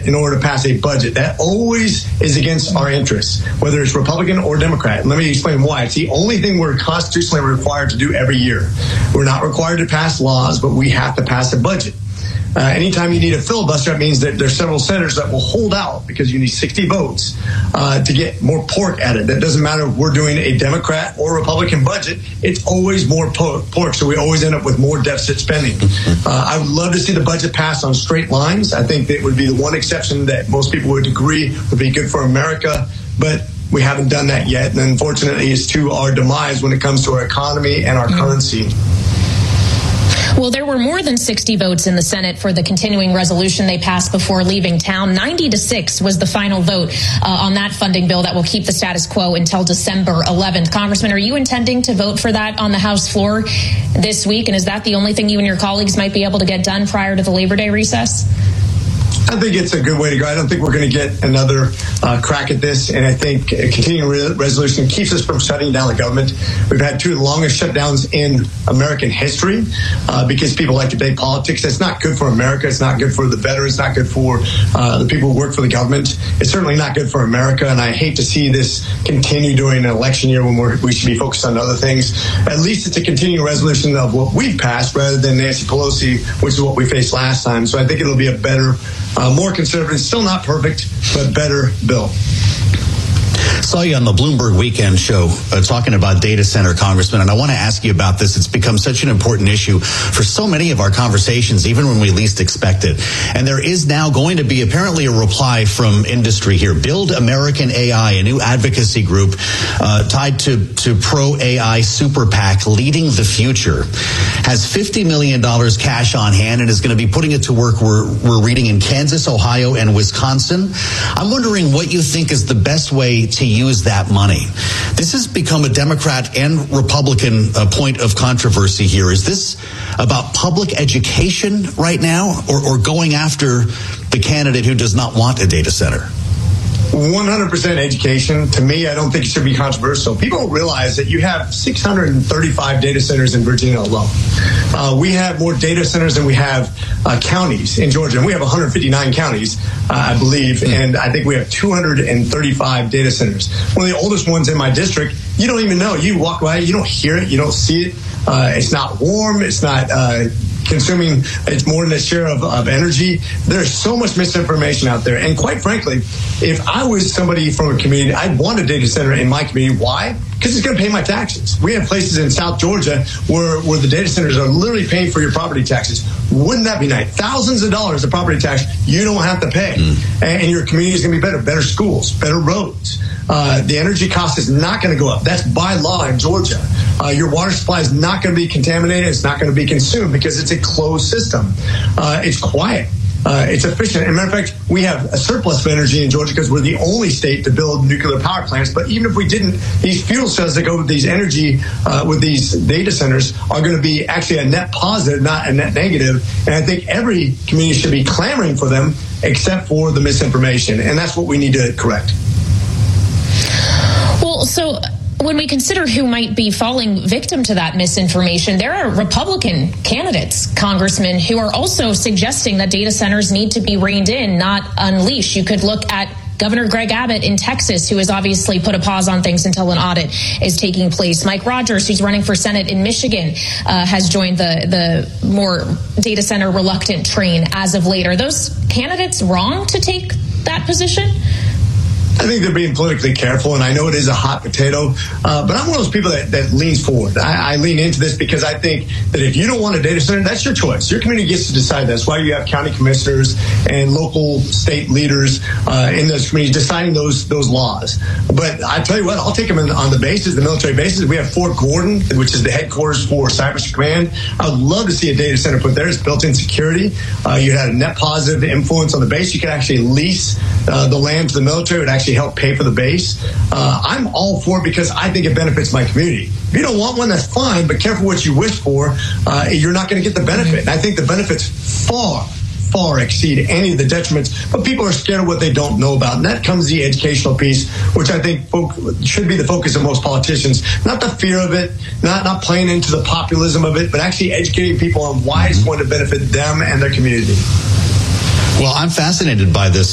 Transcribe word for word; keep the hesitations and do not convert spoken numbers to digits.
in order to pass a budget. That always is against our interests, whether it's Republican or Democrat. And let me explain why. It's the only thing we're constitutionally required to do every year. We're not required to pass laws, but we have to pass a budget. Uh, anytime you need a filibuster, that means that there's several senators that will hold out because you need sixty votes uh, to get more pork added. That doesn't matter if we're doing a Democrat or Republican budget. It's always more pork, so we always end up with more deficit spending. Uh, I would love to see the budget passed on straight lines. I think that would be the one exception that most people would agree would be good for America, but we haven't done that yet. And unfortunately, it's to our demise when it comes to our economy and our mm-hmm. currency. Well, there were more than sixty votes in the Senate for the continuing resolution they passed before leaving town. ninety to six was the final vote uh, on that funding bill that will keep the status quo until December eleventh. Congressman, are you intending to vote for that on the House floor this week? And is that the only thing you and your colleagues might be able to get done prior to the Labor Day recess? I think it's a good way to go. I don't think we're going to get another uh, crack at this. And I think a continuing re- resolution keeps us from shutting down the government. We've had two of the longest shutdowns in American history uh, because people like to play politics. It's not good for America. It's not good for the veterans. It's not good for uh, the people who work for the government. It's certainly not good for America. And I hate to see this continue during an election year when we're, we should be focused on other things. At least it's a continuing resolution of what we've passed rather than Nancy Pelosi, which is what we faced last time. So I think it'll be a better Uh, more conservative, still not perfect, but better bill. Saw you on the Bloomberg Weekend show uh, talking about data center, Congressman, and I want to ask you about this. It's become such an important issue for so many of our conversations, even when we least expect it. And there is now going to be apparently a reply from industry here. Build American A I, a new advocacy group uh, tied to, to pro-A I super PAC Leading the Future, has fifty million dollars cash on hand and is going to be putting it to work, we're, we're reading, in Kansas, Ohio, and Wisconsin. I'm wondering what you think is the best way to use that money. This has become a Democrat and Republican uh, point of controversy here. Is this about public education right now, or, or going after the candidate who does not want a data center? one hundred percent education. To me, I don't think it should be controversial. People don't realize that you have six hundred thirty-five data centers in Virginia alone. Uh, we have more data centers than we have uh, counties in Georgia. And we have one hundred fifty-nine counties, uh, I believe. And I think we have two hundred thirty-five data centers. One of the oldest ones in my district, you don't even know. You walk by, you don't hear it, you don't see it. Uh, it's not warm. It's not uh, consuming. It's more than a share of, of energy. There's so much misinformation out there. And quite frankly, if I was somebody from a community, I'd want a data center in my community. Why? Because it's going to pay my taxes. We have places in South Georgia where, where the data centers are literally paying for your property taxes. Wouldn't that be nice? Thousands of dollars of property tax you don't have to pay. Mm. And, and your community is going to be better. Better schools, better roads. Uh, the energy cost is not going to go up. That's by law in Georgia. Uh, your water supply is not going to be contaminated. It's not going to be consumed because it's a closed system. Uh, it's quiet. Uh, it's efficient. As a matter of fact, we have a surplus of energy in Georgia because we're the only state to build nuclear power plants. But even if we didn't, these fuel cells that go with these energy, uh, with these data centers are going to be actually a net positive, not a net negative. And I think every community should be clamoring for them except for the misinformation. And that's what we need to correct. Well, so when we consider who might be falling victim to that misinformation, there are Republican candidates, congressmen, who are also suggesting that data centers need to be reined in, not unleashed. You could look at Governor Greg Abbott in Texas, who has obviously put a pause on things until an audit is taking place. Mike Rogers, who's running for Senate in Michigan, uh, has joined the, the more data center reluctant train as of late. Are those candidates wrong to take that position? I think they're being politically careful, and I know it is a hot potato, uh, but I'm one of those people that, that leans forward. I, I lean into this because I think that if you don't want a data center, that's your choice. Your community gets to decide. That's why you have county commissioners and local state leaders uh, in those communities deciding those those laws. But I tell you what, I'll take them in, on the bases, the military bases. We have Fort Gordon, which is the headquarters for Cyber Command. I would love to see a data center put there. It's built-in security. Uh, you had a net positive influence on the base. You could actually lease uh, the land to the military. It would actually help pay for the base. Uh, I'm all for it because I think it benefits my community. If you don't want one, that's fine, but careful what you wish for. Uh, you're not going to get the benefit. And I think the benefits far, far exceed any of the detriments, but people are scared of what they don't know about. And that comes the educational piece, which I think folk, should be the focus of most politicians. Not the fear of it, not, not playing into the populism of it, but actually educating people on why it's going to benefit them and their community. Well, I'm fascinated by this.